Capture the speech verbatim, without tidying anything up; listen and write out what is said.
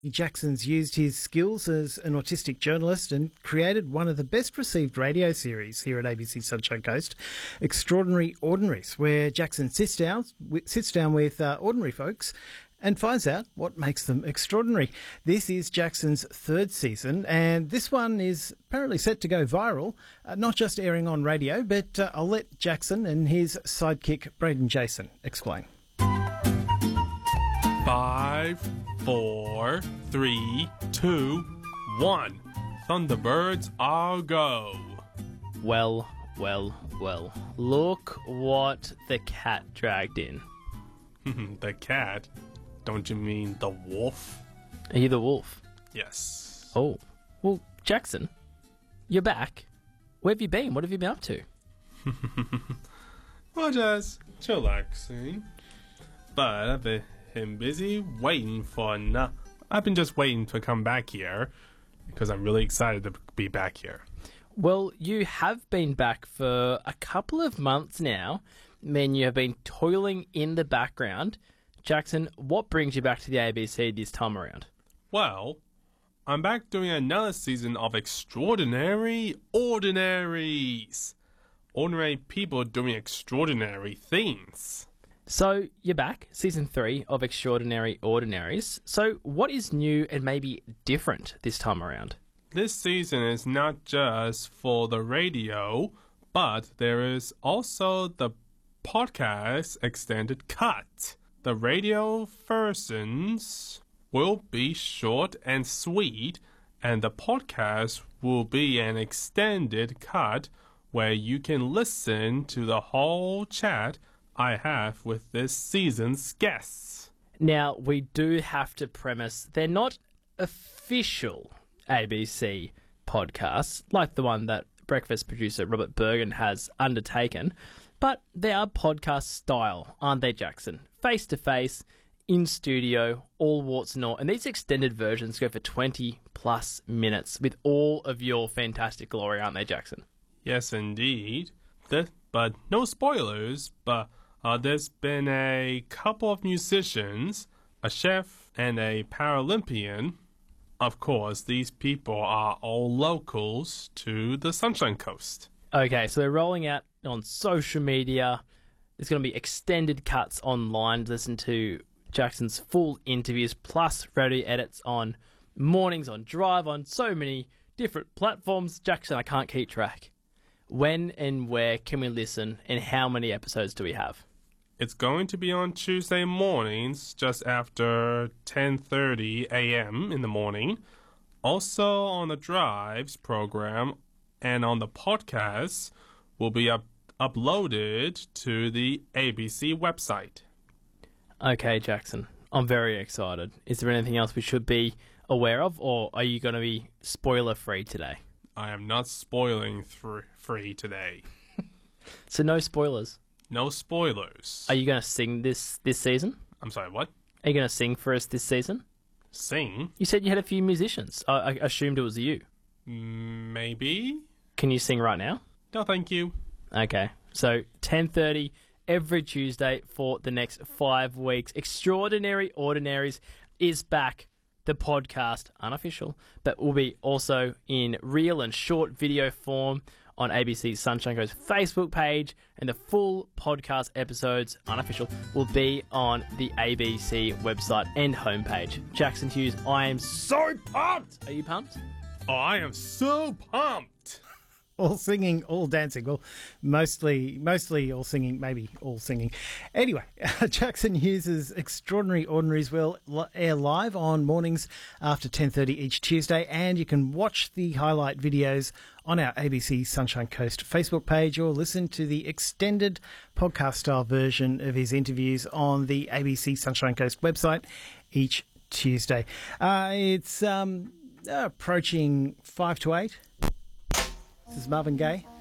Jackson's used his skills as an autistic journalist and created one of the best received radio series here at A B C Sunshine Coast, Extraordinary Ordinaries, where Jackson sits down, sits down with uh, ordinary folks and finds out what makes them extraordinary. This is Jackson's third season, and this one is apparently set to go viral, uh, not just airing on radio, but uh, I'll let Jackson and his sidekick, Braden Jason, explain. Five, four, three, two, one. Thunderbirds, all go. Well, well, well. Look what the cat dragged in. The cat? Don't you mean the wolf? Are you the wolf? Yes. Oh. Well, Jackson, you're back. Where have you been? What have you been up to? Well, just chillaxing. But I've been busy waiting for... No- I've been just waiting to come back here because I'm really excited to be back here. Well, you have been back for a couple of months now. I mean, you have been toiling in the background. Jackson, what brings you back to the A B C this time around? Well, I'm back doing another season of Extraordinary Ordinaries. Ordinary people doing extraordinary things. So, you're back, season three of Extraordinary Ordinaries. So, what is new and maybe different this time around? This season is not just for the radio, but there is also the podcast extended cut. The radio versions will be short and sweet, and the podcast will be an extended cut where you can listen to the whole chat I have with this season's guests. Now, we do have to premise they're not official A B C podcasts like the one that breakfast producer Robert Bergen has undertaken, but they are podcast style, aren't they, Jackson? Face to face, in studio, all warts and all. And these extended versions go for twenty plus minutes with all of your fantastic glory, aren't they, Jackson? Yes, indeed. The, but no spoilers, but uh, there's been a couple of musicians, a chef, and a Paralympian. Of course, these people are all locals to the Sunshine Coast. Okay, so they're rolling out on social media. There's going to be extended cuts online to listen to Jackson's full interviews, plus radio edits on mornings, on Drive, on so many different platforms. Jackson, I can't keep track. When and where can we listen, and how many episodes do we have? It's going to be on Tuesday mornings, just after ten thirty a.m. in the morning. Also on the Drives program and on the podcast will be up- uploaded to the A B C website. Okay, Jackson, I'm very excited. Is there anything else we should be aware of, or are you going to be spoiler-free today? I am not spoiling th- free today. So no spoilers? No spoilers. Are you going to sing this this season? I'm sorry, what? Are you going to sing for us this season? Sing? You said you had a few musicians. I, I assumed it was you. Maybe? Can you sing right now? No, thank you. Okay. So ten thirty every Tuesday for the next five weeks. Extraordinary Ordinaries is back. The podcast, unofficial, but will be also in real and short video form on A B C Sunshine Coast Facebook page, and the full podcast episodes, unofficial, will be on the A B C website and homepage. Jackson Hughes, I am so pumped! Are you pumped? Oh, I am so pumped! All singing, all dancing. Well, mostly, mostly all singing, maybe all singing. Anyway, Jackson Hughes' Extraordinary Ordinaries will air live on mornings after ten thirty each Tuesday, and you can watch the highlight videos on our A B C Sunshine Coast Facebook page, or listen to the extended podcast-style version of his interviews on the A B C Sunshine Coast website each Tuesday. Uh, it's um, approaching five to eight. This is Marvin Gaye.